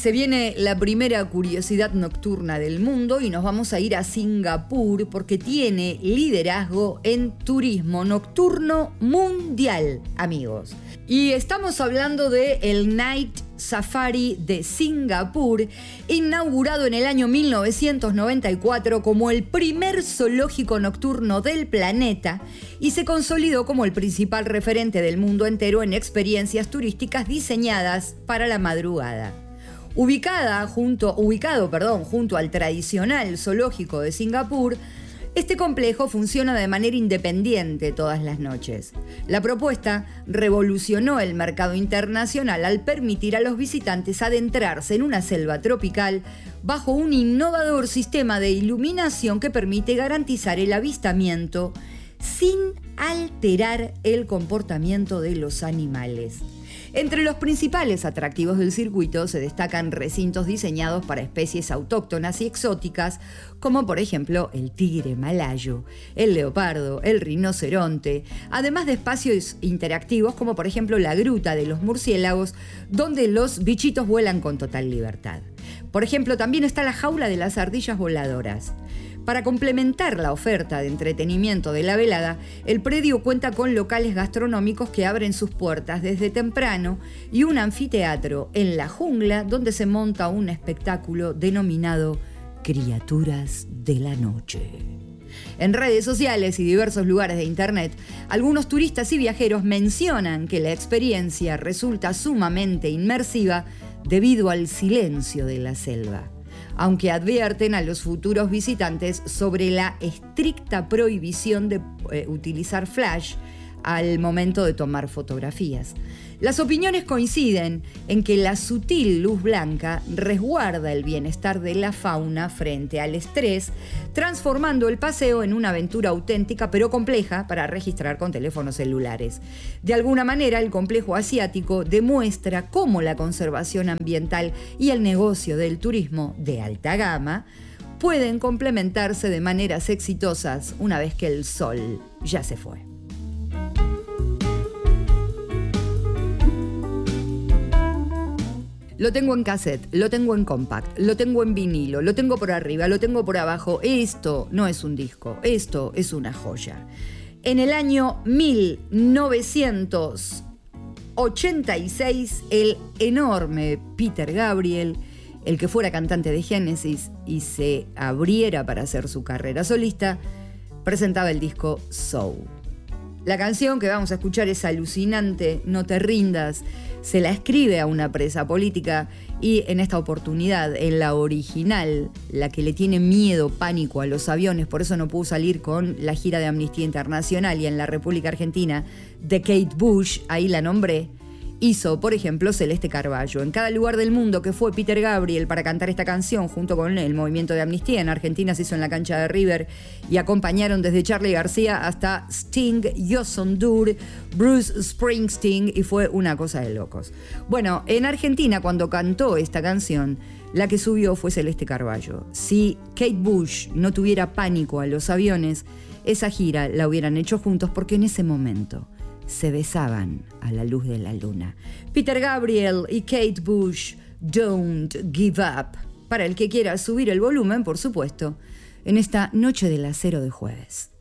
Se viene la primera curiosidad nocturna del mundo y nos vamos a ir a Singapur porque tiene liderazgo en turismo nocturno mundial, amigos. Y estamos hablando de el Night Safari de Singapur, inaugurado en el año 1994 como el primer zoológico nocturno del planeta y se consolidó como el principal referente del mundo entero en experiencias turísticas diseñadas para la madrugada. Ubicado junto al tradicional zoológico de Singapur, este complejo funciona de manera independiente todas las noches. La propuesta revolucionó el mercado internacional al permitir a los visitantes adentrarse en una selva tropical bajo un innovador sistema de iluminación que permite garantizar el avistamiento sin alterar el comportamiento de los animales. Entre los principales atractivos del circuito se destacan recintos diseñados para especies autóctonas y exóticas, como por ejemplo el tigre malayo, el leopardo, el rinoceronte, además de espacios interactivos como por ejemplo la gruta de los murciélagos, donde los bichitos vuelan con total libertad. Por ejemplo, también está la jaula de las ardillas voladoras. Para complementar la oferta de entretenimiento de la velada, el predio cuenta con locales gastronómicos que abren sus puertas desde temprano y un anfiteatro en la jungla donde se monta un espectáculo denominado Criaturas de la Noche. En redes sociales y diversos lugares de internet, algunos turistas y viajeros mencionan que la experiencia resulta sumamente inmersiva debido al silencio de la selva, aunque advierten a los futuros visitantes sobre la estricta prohibición de utilizar flash al momento de tomar fotografías. Las opiniones coinciden en que la sutil luz blanca resguarda el bienestar de la fauna frente al estrés, transformando el paseo en una aventura auténtica pero compleja para registrar con teléfonos celulares. De alguna manera, el complejo asiático demuestra cómo la conservación ambiental y el negocio del turismo de alta gama pueden complementarse de maneras exitosas una vez que el sol ya se fue. Lo tengo en cassette, lo tengo en compact, lo tengo en vinilo, lo tengo por arriba, lo tengo por abajo. Esto no es un disco, esto es una joya. En el año 1986, el enorme Peter Gabriel, el que fuera cantante de Genesis y se abriera para hacer su carrera solista, presentaba el disco Soul. La canción que vamos a escuchar es alucinante, No te rindas. Se la escribe a una presa política y en esta oportunidad, en la original, la que le tiene miedo, pánico a los aviones, por eso no pudo salir con la gira de Amnistía Internacional y en la República Argentina de Kate Bush, ahí la nombré, hizo, por ejemplo, Celeste Carballo. En cada lugar del mundo que fue Peter Gabriel para cantar esta canción junto con el movimiento de Amnistía, en Argentina se hizo en la cancha de River y acompañaron desde Charly García hasta Sting, Jason Dur, Bruce Springsteen y fue una cosa de locos. Bueno, en Argentina cuando cantó esta canción, la que subió fue Celeste Carballo. Si Kate Bush no tuviera pánico a los aviones, esa gira la hubieran hecho juntos porque en ese momento se besaban a la luz de la luna. Peter Gabriel y Kate Bush, Don't Give Up. Para el que quiera subir el volumen, por supuesto, en esta noche del acero de jueves.